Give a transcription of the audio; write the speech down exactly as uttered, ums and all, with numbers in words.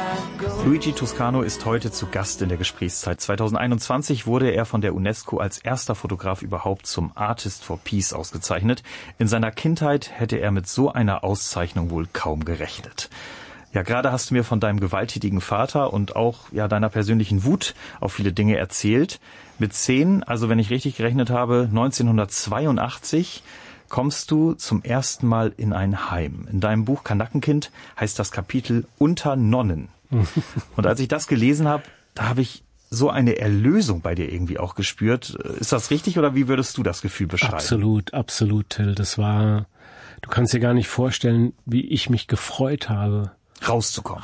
Luigi Toscano ist heute zu Gast in der Gesprächszeit. zweitausendeinundzwanzig wurde er von der UNESCO als erster Fotograf überhaupt zum Artist for Peace ausgezeichnet. In seiner Kindheit hätte er mit so einer Auszeichnung wohl kaum gerechnet. Ja, gerade hast du mir von deinem gewalttätigen Vater und auch ja deiner persönlichen Wut auf viele Dinge erzählt. Mit zehn, also wenn ich richtig gerechnet habe, neunzehnhundertzweiundachtzig, kommst du zum ersten Mal in ein Heim. In deinem Buch Kanackenkind heißt das Kapitel Unter Nonnen. Und als ich das gelesen habe, da habe ich so eine Erlösung bei dir irgendwie auch gespürt. Ist das richtig oder wie würdest du das Gefühl beschreiben? Absolut, absolut, Till. Das war, du kannst dir gar nicht vorstellen, wie ich mich gefreut habe. Rauszukommen.